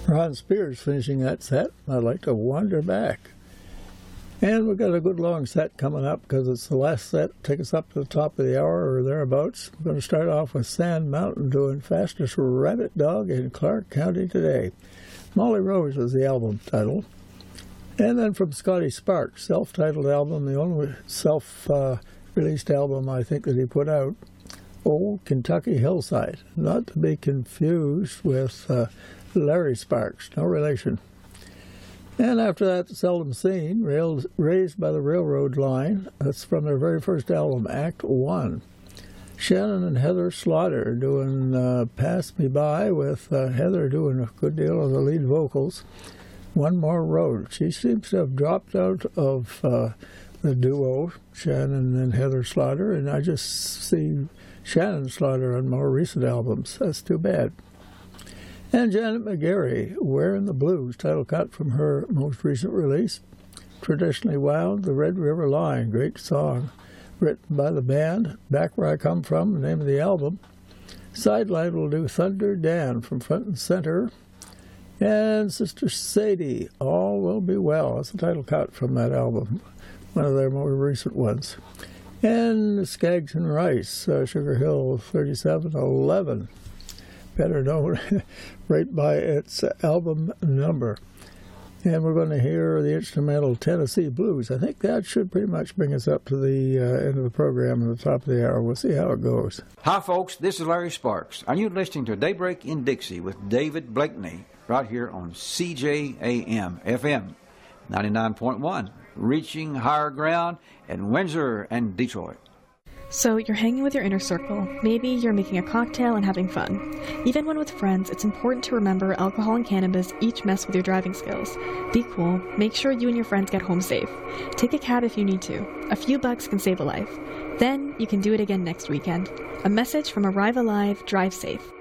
Ron Spears finishing that set. I'd like to wander back. And we've got a good long set coming up because it's the last set. Take us up to the top of the hour or thereabouts. We're going to start off with Sand Mountain doing Fastest Rabbit Dog in Clark County Today. Molly Rose was the album title. And then from Scotty Sparks, self-titled album, the only self-released album I think that he put out, Old Kentucky Hillside. Not to be confused with Larry Sparks, no relation. And after that, Seldom Seen, Raised by the Railroad Line. That's from their very first album, Act 1. Shannon and Heather Slaughter doing Pass Me By, with Heather doing a good deal of the lead vocals. One More Road. She seems to have dropped out of the duo, Shannon and Heather Slaughter, and I just see Shannon Slaughter on more recent albums. That's too bad. And Janet McGarry, Wearing the Blues, title cut from her most recent release. Traditionally Wound, The Red River Line, great song, written by the band. Back Where I Come From, the name of the album. Sideline will do Thunder Dan from Front and Center. And Sister Sadie, All Will Be Well. That's the title cut from that album, one of their more recent ones. And Skaggs and Rice, Sugar Hill 3711. Better known right by its album number. And we're going to hear the instrumental Tennessee Blues. I think that should pretty much bring us up to the end of the program at the top of the hour. We'll see how it goes. Hi, folks. This is Larry Sparks. And you're listening to Daybreak in Dixie with David Blakeney right here on CJAM FM 99.1, reaching higher ground in Windsor and Detroit. So you're hanging with your inner circle. Maybe you're making a cocktail and having fun. Even when with friends, it's important to remember alcohol and cannabis each mess with your driving skills. Be cool. Make sure you and your friends get home safe. Take a cab if you need to. A few bucks can save a life. Then you can do it again next weekend. A message from Arrive Alive, Drive Safe.